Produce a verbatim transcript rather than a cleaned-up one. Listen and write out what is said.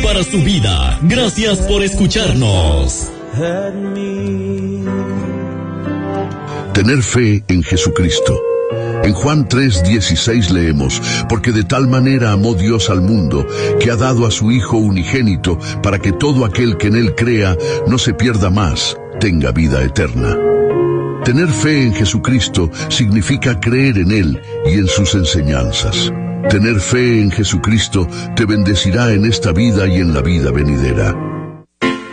para su vida. Gracias por escucharnos. Tener fe en Jesucristo. En Juan tres dieciséis leemos: porque de tal manera amó Dios al mundo, que ha dado a su Hijo unigénito, para que todo aquel que en él crea no se pierda más, tenga vida eterna. Tener fe en Jesucristo significa creer en Él y en sus enseñanzas. Tener fe en Jesucristo te bendecirá en esta vida y en la vida venidera.